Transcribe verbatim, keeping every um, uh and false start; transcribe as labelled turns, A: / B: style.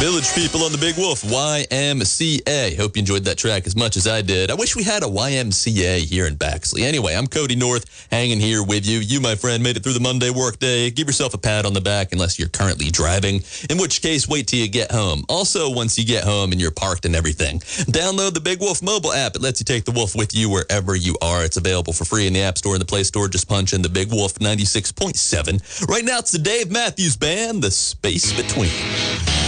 A: Village People on the Big Wolf, Y M C A. Hope you enjoyed that track as much as I did. I wish we had a Y M C A here in Baxley. Anyway, I'm Cody North, hanging here with you. You, my friend, made it through the Monday workday. Give yourself a pat on the back unless you're currently driving, in which case, wait till you get home. Also, once you get home and you're parked and everything, download the Big Wolf mobile app. It lets you take the Wolf with you wherever you are. It's available for free in the App Store and the Play Store. Just punch in the Big Wolf ninety-six point seven. Right now, it's the Dave Matthews Band, The Space Between.